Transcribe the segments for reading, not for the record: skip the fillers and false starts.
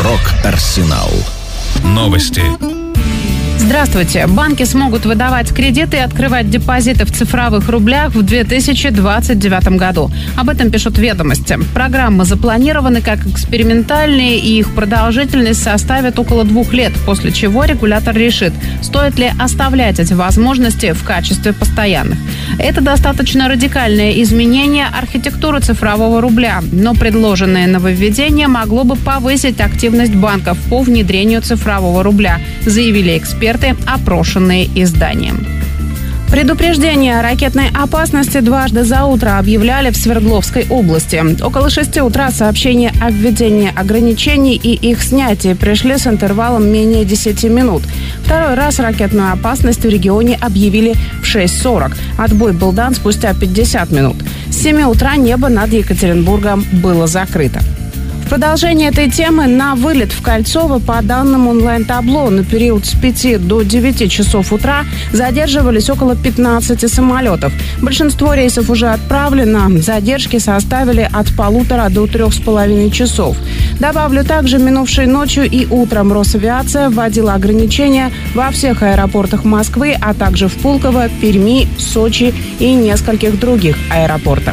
Рок-Арсенал. Новости. Здравствуйте. Банки смогут выдавать кредиты и открывать депозиты в цифровых рублях в 2029 году. Об этом пишут «Ведомости». Программы запланированы как экспериментальные, и их продолжительность составит около 2 лет, после чего регулятор решит, стоит ли оставлять эти возможности в качестве постоянных. Это достаточно радикальное изменение архитектуры цифрового рубля, но предложенное нововведение могло бы повысить активность банков по внедрению цифрового рубля, заявили эксперты, опрошенные изданием. Предупреждение о ракетной опасности дважды за утро объявляли в Свердловской области. Около 6 утра сообщения о введении ограничений и их снятии пришли с интервалом менее 10 минут. Второй раз ракетную опасность в регионе объявили в 6:40. Отбой был дан спустя 50 минут. С 7 утра небо над Екатеринбургом было закрыто. В продолжение этой темы на вылет в Кольцово по данным онлайн-табло на период с 5 до 9 часов утра задерживались около 15 самолетов. Большинство рейсов уже отправлено. Задержки составили от 1,5 до 3,5 часов. Добавлю, также минувшей ночью и утром Росавиация вводила ограничения во всех аэропортах Москвы, а также в Пулково, Перми, Сочи и нескольких других аэропортах.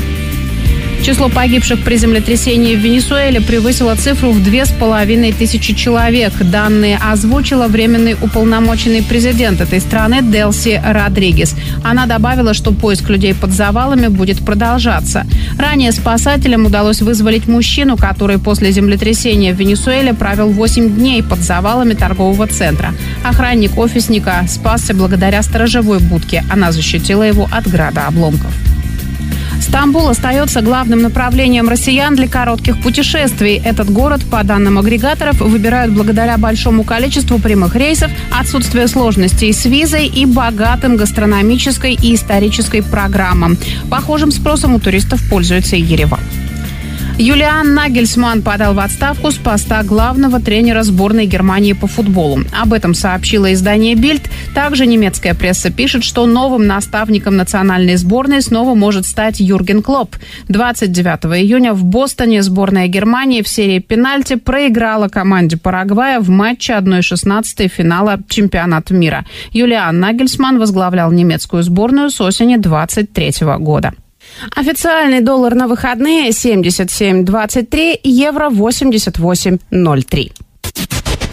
Число погибших при землетрясении в Венесуэле превысило цифру в 2500 человек. Данные озвучила временный уполномоченный президент этой страны Делси Родригес. Она добавила, что поиск людей под завалами будет продолжаться. Ранее спасателям удалось вызволить мужчину, который после землетрясения в Венесуэле провел 8 дней под завалами торгового центра. Охранник офисника спасся благодаря сторожевой будке. Она защитила его от града обломков. Стамбул остается главным направлением россиян для коротких путешествий. Этот город, по данным агрегаторов, выбирают благодаря большому количеству прямых рейсов, отсутствию сложностей с визой и богатым гастрономической и исторической программам. Похожим спросом у туристов пользуется и Ереван. Юлиан Нагельсманн подал в отставку с поста главного тренера сборной Германии по футболу. Об этом сообщило издание «Бильд». Также немецкая пресса пишет, что новым наставником национальной сборной снова может стать Юрген Клопп. 29 июня в Бостоне сборная Германии в серии пенальти проиграла команде Парагвая в матче 1/16 финала чемпионата мира. Юлиан Нагельсманн возглавлял немецкую сборную с осени 2023 года. Официальный доллар на выходные 77.23, евро 88.03.